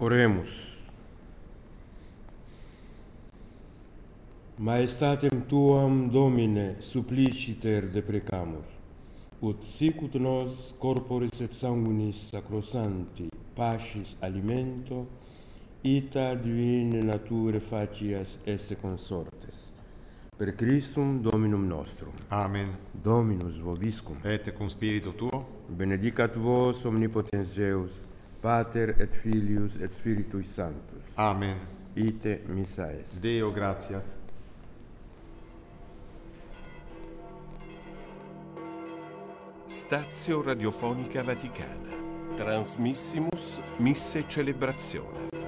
Oremus. Maestatem tuam, Domine, suppliciter deprecamur, ut sicut nos corporis et sanguinis sacrosanti, pacis alimento, ita divine nature facias esse consortes. Per Christum Dominum nostrum. Amen. Dominus vobiscum. Et cum spiritu tuo. Benedicat vos omnipotens Deus, Pater et Filius et Spiritui Sanctus. Amen. Ite missa est. Deo gratias. Stazio Radiofonica Vaticana. Transmissimus Misse Celebrazione.